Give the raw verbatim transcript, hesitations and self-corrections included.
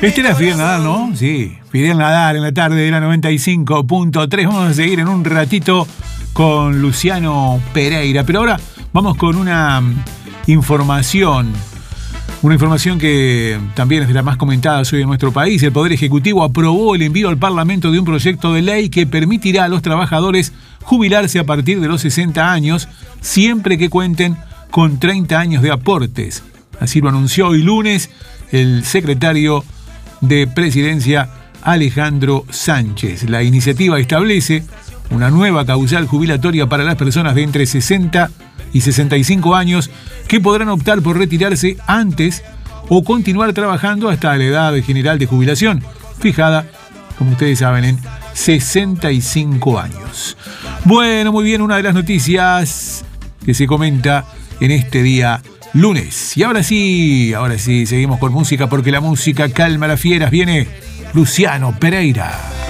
Este era Fidel Nadal, ¿no? Sí, Fidel Nadal en la tarde de la noventa y cinco punto tres. Vamos a seguir en un ratito con Luciano Pereira, pero ahora vamos con una información, una información que también es de las más comentadas hoy en nuestro país. El Poder Ejecutivo aprobó el envío al Parlamento de un proyecto de ley que permitirá a los trabajadores jubilarse a partir de los sesenta años, siempre que cuenten con treinta años de aportes. Así lo anunció hoy lunes el secretario de Presidencia, Alejandro Sánchez. La iniciativa establece una nueva causal jubilatoria para las personas de entre sesenta y sesenta y cinco años que podrán optar por retirarse antes o continuar trabajando hasta la edad general de jubilación, fijada, como ustedes saben, en sesenta y cinco años. Bueno, muy bien, una de las noticias que se comenta en este día lunes. Y ahora sí, ahora sí, seguimos con música porque la música calma las fieras. Viene Luciano Pereira.